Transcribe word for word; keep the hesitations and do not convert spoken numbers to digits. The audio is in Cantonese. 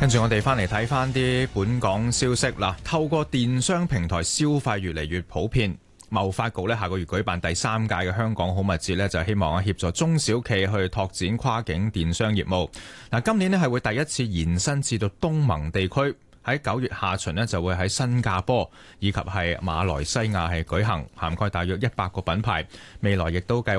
跟住我哋翻嚟睇翻啲本港消息啦。透過電商平台消費越嚟越普遍，貿發局呢下個月舉辦第三屆嘅香港好物節呢，就希望協助中小企去拓展跨境電商業務。嗱，今年呢係會第一次延伸至到東盟地區，喺九月下旬呢就會喺新加坡以及係馬來西亞係舉行，涵蓋大約一百個品牌。未來亦都計